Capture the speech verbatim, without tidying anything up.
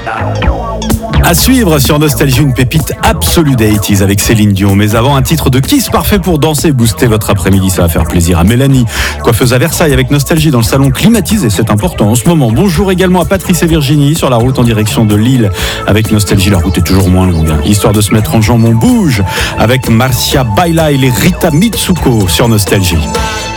À suivre sur Nostalgie, une pépite absolue des eighties avec Céline Dion. Mais avant, un titre de Kiss parfait pour danser, booster votre après-midi. Ça va faire plaisir à Mélanie, coiffeuse à Versailles, avec Nostalgie dans le salon climatisé. C'est important en ce moment. Bonjour également à Patrice et Virginie sur la route en direction de Lille avec Nostalgie. La route est toujours moins longue, hein. Histoire de se mettre en jambon, bouge avec Marcia Baila et les Rita Mitsuko sur Nostalgie.